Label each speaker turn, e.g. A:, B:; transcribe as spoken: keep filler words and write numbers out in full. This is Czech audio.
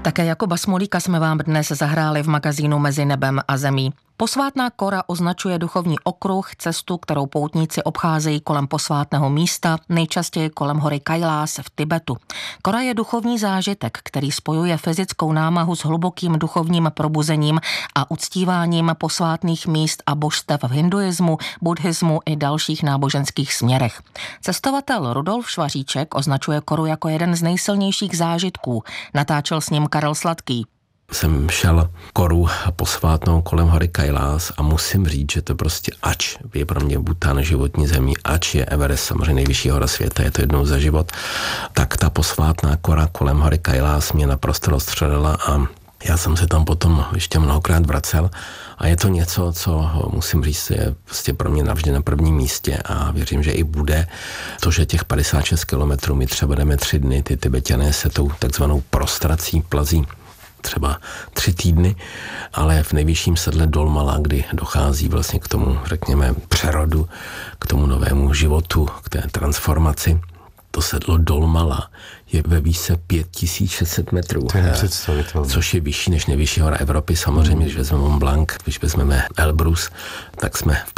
A: Také Jakuba Smolíka jsme vám dnes zahráli v magazínu Mezi nebem a zemí. Posvátná Kora označuje duchovní okruh, cestu, kterou poutníci obcházejí kolem posvátného místa, nejčastěji kolem hory Kajlás v Tibetu. Kora je duchovní zážitek, který spojuje fyzickou námahu s hlubokým duchovním probuzením a uctíváním posvátných míst a božstev v hinduismu, buddhismu i dalších náboženských směrech. Cestovatel Rudolf Švaříček označuje Koru jako jeden z nejsilnějších zážitků. Natáčel s ním Karel Sladký.
B: Jsem šel Koru posvátnou kolem hory Kajlás a musím říct, že to prostě ač je pro mě Bhútán životní zemí, ač je Everest samozřejmě nejvyšší hora světa, je to jednou za život, tak ta posvátná Kora kolem hory Kajlás mě naprosto rozstřelila a já jsem se tam potom ještě mnohokrát vracel a je to něco, co musím říct, je prostě pro mě navždy na prvním místě a věřím, že i bude. To, že těch padesát šest kilometrů my třeba jdeme tři dny, ty Tibetané se tou takzvanou prostrací plazí třeba tři týdny, ale v nejvyšším sedle Dolmala, kdy dochází vlastně k tomu, řekněme, přerodu, k tomu novému životu, k té transformaci. To sedlo Dolmala je ve výše pět tisíc šest set metrů, což je vyšší než nejvyšší hora Evropy. Samozřejmě, když vezmeme Mont Blanc, když vezmeme Elbrus, tak jsme v